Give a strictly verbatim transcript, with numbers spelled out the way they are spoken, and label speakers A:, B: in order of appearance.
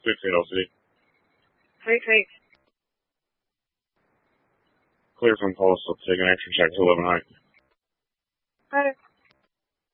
A: six eight L C.
B: Six eight.
A: Clear from pulse. Let's take an extra check to eleven height.
B: Got it.